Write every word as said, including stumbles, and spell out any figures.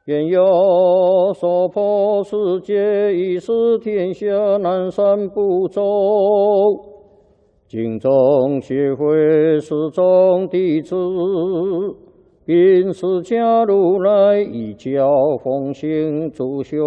愿有所破世界，已是天下南赡部洲。敬宗协会始终弟子，并释迦如来一教奉行主修。